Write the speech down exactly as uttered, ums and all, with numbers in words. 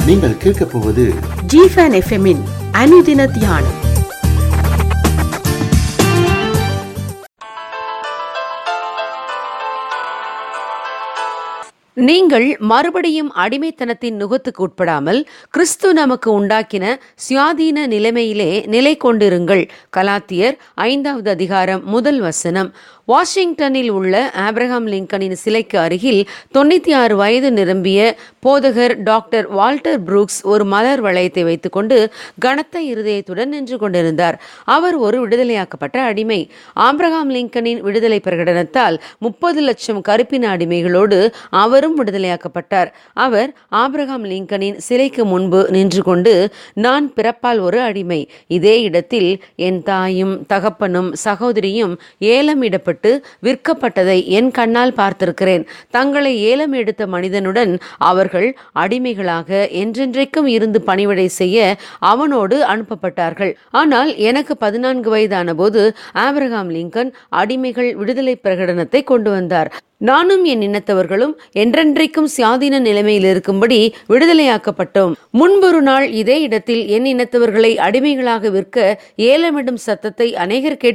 நீங்கள் கேட்கப் போவது ஜிஃபன் எஃப்எம்மின் அனுதின தியானம். நீங்கள் மறுபடியும் அடிமைத்தனத்தின் நுகத்துக்கு உட்படாமல் கிறிஸ்து நமக்கு உண்டாக்கின சுயாதீன நிலைமையிலே நிலை கொண்டிருங்கள். கலாத்தியர் ஐந்தாவது அதிகாரம் முதல் வசனம். வாஷிங்டனில் உள்ள ஆப்ரஹாம் லிங்கனின் சிலைக்கு அருகில் தொண்ணூற்றி ஆறு வயது நிரம்பிய போதகர் டாக்டர் வால்டர் புரூக்ஸ் ஒரு மலர் வளையத்தை வைத்துக்கொண்டு கனத்த இருதயத்துடன் நின்று கொண்டிருந்தார். அவர் ஒரு விடுதலையாக்கப்பட்ட அடிமை. ஆப்ரஹாம் லிங்கனின் விடுதலை பிரகடனத்தால் முப்பது லட்சம் கருப்பின அடிமைகளோடு அவரும் விடுதலையாக்கப்பட்டார். அவர் ஆப்ரஹாம் லிங்கனின் சிலைக்கு முன்பு நின்று கொண்டு, நான் பிறப்பால் ஒரு அடிமை, இதே இடத்தில் என் தாயும் தகப்பனும் சகோதரியும் ஏலமிடப்பட்டு விற்கப்பட்டதை என் கண்ணால் பார்த்திருக்கிறேன். தங்களை ஏலம் எடுத்த மனிதனுடன் அவர்கள் அடிமைகளாக என்றென்றைக்கும் இருந்து பணிவிடை செய்ய அவனோடு அனுப்பப்பட்டார்கள். ஆனால் எனக்கு பதினான்கு வயதான போது ஆப்ரஹாம் லிங்கன் அடிமைகள் விடுதலை பிரகடனத்தை கொண்டு வந்தார். நானும் என் இனத்தவர்களும் என்றென்றைக்கும் சுயாதீன நிலைமையில் இருக்கும்படி விடுதலையாக்கப்பட்டோம். முன்பொரு நாள் இதே இடத்தில் என் இனத்தவர்களை அடிமைகளாக விற்க ஏலமிடும் சத்தத்தை அநேகர் கேட்டு